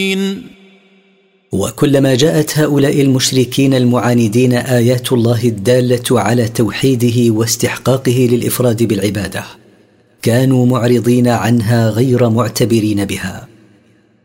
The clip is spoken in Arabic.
وكلما جاءت هؤلاء المشركين المعاندين آيات الله الدالة على توحيده واستحقاقه للإفراد بالعبادة كانوا معرضين عنها غير معتبرين بها.